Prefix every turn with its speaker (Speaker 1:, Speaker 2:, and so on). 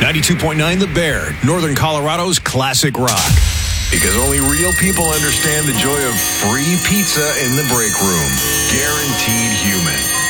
Speaker 1: 92.9 The Bear, Northern Colorado's classic rock. Because only real people understand the joy of free pizza in the break room. Guaranteed human.